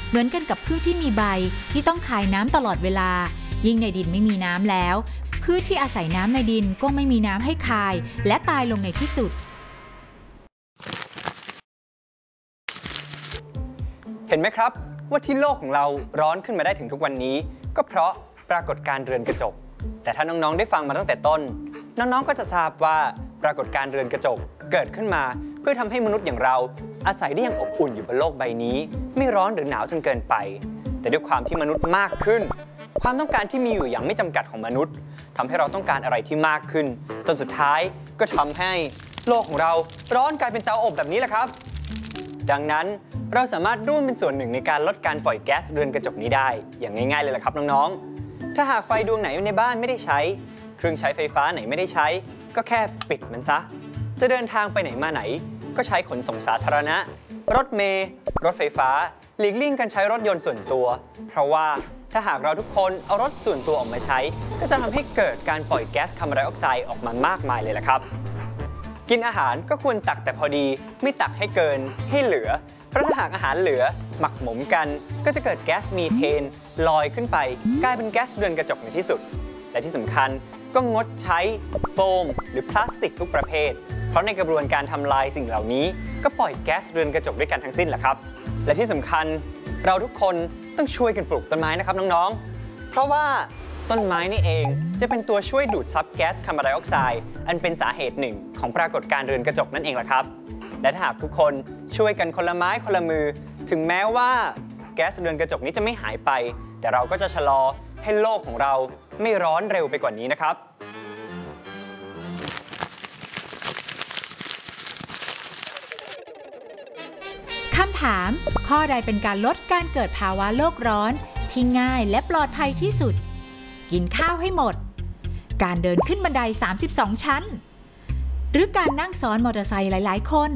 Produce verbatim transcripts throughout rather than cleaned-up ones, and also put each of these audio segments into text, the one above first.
เหมือนกันกับพืชที่มีใบที่ต้องคายน้ำตลอดเวลายิ่งในดินไม่มีน้ำแล้วพืชที่อาศัยน้ำในดินก็ไม่มีน้ำให้คายและตายลงในที่สุดเห็นไหมครับว่าที่โลกของเราร้อนขึ้นมาได้ถึงทุกวันนี้ก็เพราะปรากฏการณ์เรือนกระจกแต่ถ้าน้องๆได้ฟังมาตั้งแต่ต้นน้องๆก็จะทราบว่าปรากฏการณ์เรือนกระจกเกิดขึ้นมาเพื่อทำให้มนุษย์อย่างเราอาศัยได้อย่างอบอุ่นอยู่บนโลกใบนี้ไม่ร้อนหรือหนาวจนเกินไปแต่ด้วยความที่มนุษย์มากขึ้นความต้องการที่มีอยู่อย่างไม่จำกัดของมนุษย์ทำให้เราต้องการอะไรที่มากขึ้นจนสุดท้ายก็ทำให้โลกของเราร้อนกลายเป็นเตาอบแบบนี้แหละครับดังนั้นเราสามารถร่วมเป็นส่วนหนึ่งในการลดการปล่อยแก๊สเรือนกระจกนี้ได้อย่างง่ายๆเลยแหละครับน้องๆถ้าหากไฟดวงไหนในบ้านไม่ได้ใช้เครื่องใช้ไฟฟ้าไหนไม่ได้ใช้ก็แค่ปิดมันซะจะเดินทางไปไหนมาไหนก็ใช้ขนส่งสาธารณะรถเมล์รถไฟฟ้าหลีกเลี่ยงการใช้รถยนต์ส่วนตัวเพราะว่าถ้าหากเราทุกคนเอารถส่วนตัวออกมาใช้ก็จะทำให้เกิดการปล่อยแก๊สคาร์บอนไดออกไซด์ออกมามากมายเลยล่ะครับกินอาหารก็ควรตักแต่พอดีไม่ตักให้เกินให้เหลือเพราะถ้าหากอาหารเหลือหมักหมมกันก็จะเกิดแก๊สมีเทนลอยขึ้นไปกลายเป็นแก๊สเรือนกระจกในที่สุดและที่สำคัญก็งดใช้โฟมหรือพลาสติกทุกประเภทเพราะในกระบวนการทำลายสิ่งเหล่านี้ก็ปล่อยแก๊สเรือนกระจกด้วยกันทั้งสิ้นแหละครับและที่สำคัญเราทุกคนต้องช่วยกันปลูกต้นไม้นะครับน้องๆเพราะว่าต้นไม้นี่เองจะเป็นตัวช่วยดูดซับแก๊สคาร์บอนไดออกไซด์อันเป็นสาเหตุหนึ่งของปรากฏการณ์เรือนกระจกนั่นเองล่ะครับและถ้าหากทุกคนช่วยกันคนละไม้คนละมือถึงแม้ว่าแก๊สเรือนกระจกนี้จะไม่หายไปแต่เราก็จะชะลอให้โลกของเราไม่ร้อนเร็วไปกว่านี้นะครับคำถามข้อใดเป็นการลดการเกิดภาวะโลกร้อนที่ง่ายและปลอดภัยที่สุดกินข้าวให้หมดการเดินขึ้นบันไดสามสิบสองชั้นหรือการนั่งซ้อนมอเตอร์ไซค์หลายๆคน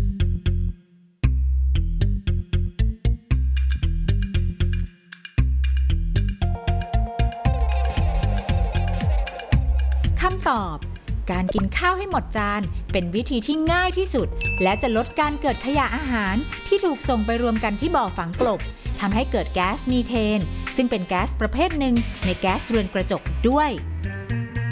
คำตอบการกินข้าวให้หมดจานเป็นวิธีที่ง่ายที่สุดและจะลดการเกิดขยะอาหารที่ถูกส่งไปรวมกันที่บ่อฝังกลบทำให้เกิดแก๊สมีเทนซึ่งเป็นแก๊สประเภทหนึ่งในแก๊สเรือนกระจกด้วย